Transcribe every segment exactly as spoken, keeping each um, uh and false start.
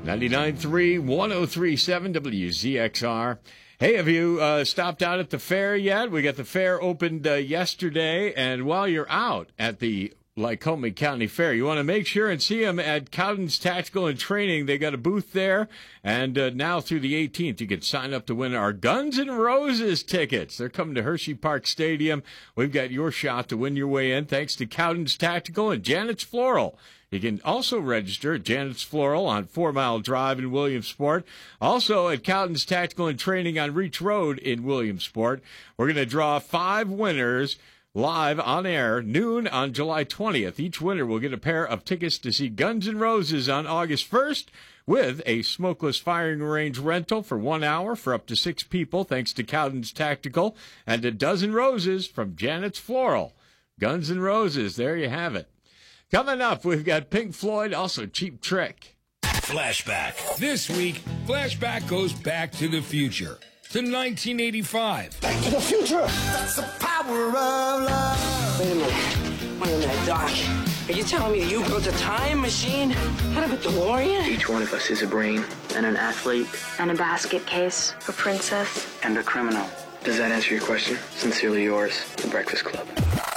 ninety-nine point three, one oh three point seven W Z X R. Hey, have you uh, stopped out at the fair yet? We got the fair opened uh, yesterday, and while you're out at the Lycoming County Fair, you want to make sure and see them at Cowden's Tactical and Training. They got a booth there, and uh, now through the eighteenth, you can sign up to win our Guns N' Roses tickets. They're coming to Hershey Park Stadium. We've got your shot to win your way in, thanks to Cowden's Tactical and Janet's Floral. You can also register at Janet's Floral on Four Mile Drive in Williamsport. Also at Cowden's Tactical and Training on Reach Road in Williamsport. We're going to draw five winners live on air, noon on July twentieth. Each winner will get a pair of tickets to see Guns N' Roses on August first with a smokeless firing range rental for one hour for up to six people, thanks to Cowden's Tactical, and a dozen roses from Janet's Floral. Guns N' Roses, there you have it. Coming up, we've got Pink Floyd, also Cheap Trick. Flashback. This week, Flashback goes back to the future, to nineteen eighty-five. Back to the future! That's the power of love! Wait a minute. Wait a minute, Doc. Are you telling me that you built a time machine out of a DeLorean? Each one of us is a brain, and an athlete, and a basket case, a princess, and a criminal. Does that answer your question? Sincerely yours, The Breakfast Club.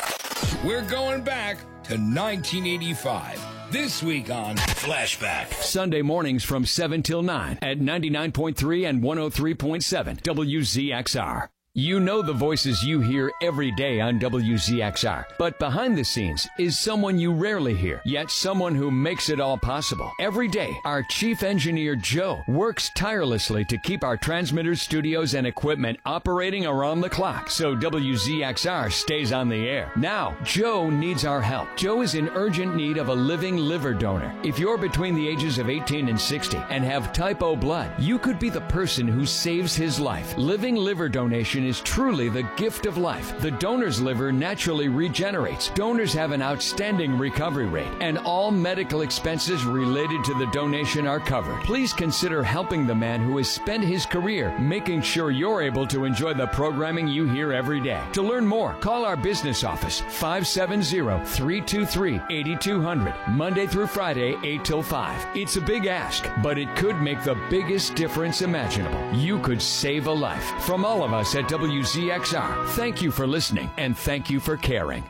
We're going back to nineteen eighty-five. This week on Flashback. Sunday mornings from seven till nine at ninety-nine point three and one oh three point seven W Z X R. You know the voices you hear every day on W Z X R, but behind the scenes is someone you rarely hear, yet someone who makes it all possible. Every day, our chief engineer, Joe, works tirelessly to keep our transmitters, studios, and equipment operating around the clock so W Z X R stays on the air. Now, Joe needs our help. Joe is in urgent need of a living liver donor. If you're between the ages of eighteen and sixty and have type O blood, you could be the person who saves his life. Living liver donation is truly the gift of life. The donor's liver naturally regenerates. Donors have an outstanding recovery rate, and all medical expenses related to the donation are covered. Please consider helping the man who has spent his career making sure you're able to enjoy the programming you hear every day. To learn more, call our business office, five seven zero, three two three, eight two zero zero, Monday through Friday, eight till five. It's a big ask, but it could make the biggest difference imaginable. You could save a life. From all of us at W Z X R, thank you for listening, and thank you for caring.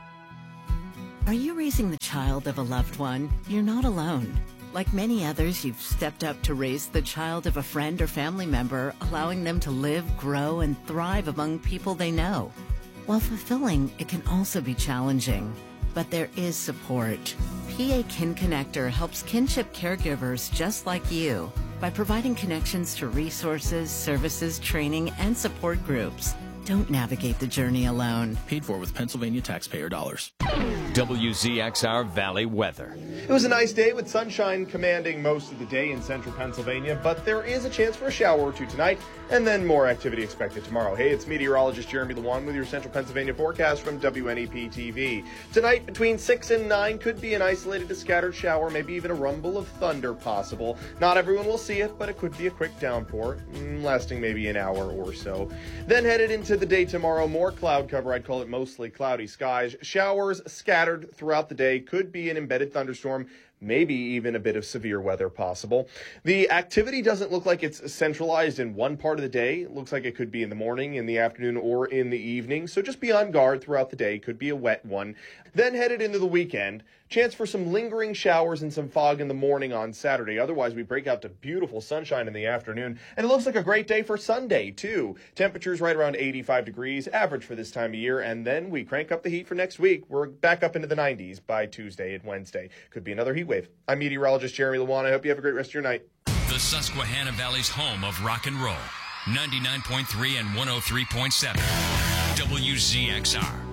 Are you raising the child of a loved one? You're not alone. Like many others, you've stepped up to raise the child of a friend or family member, allowing them to live, grow, and thrive among people they know. While fulfilling, it can also be challenging. But there is support. P A Kin Connector helps kinship caregivers just like you by providing connections to resources, services, training, and support groups. Don't navigate the journey alone. Paid for with Pennsylvania taxpayer dollars. W Z X R Valley weather. It was a nice day with sunshine commanding most of the day in central Pennsylvania, but there is a chance for a shower or two tonight, and then more activity expected tomorrow. Hey, it's meteorologist Jeremy Lewan with your central Pennsylvania forecast from W N E P T V. Tonight, between six and nine, could be an isolated to scattered shower, maybe even a rumble of thunder possible. Not everyone will see it, but it could be a quick downpour, lasting maybe an hour or so. Then headed into the day tomorrow, more cloud cover. I'd call it mostly cloudy skies. Showers scattered throughout the day. Could be an embedded thunderstorm, maybe even a bit of severe weather possible. The activity doesn't look like it's centralized in one part of the day. It looks like it could be in the morning, in the afternoon, or in the evening. So just be on guard throughout the day. Could be a wet one. Then headed into the weekend, chance for some lingering showers and some fog in the morning on Saturday. Otherwise, we break out to beautiful sunshine in the afternoon. And it looks like a great day for Sunday, too. Temperatures right around eighty-five degrees, average for this time of year. And then we crank up the heat for next week. We're back up into the nineties by Tuesday and Wednesday. Could be another heat wave. I'm meteorologist Jeremy Lewan. I hope you have a great rest of your night. The Susquehanna Valley's home of rock and roll. ninety-nine point three and one oh three point seven W Z X R.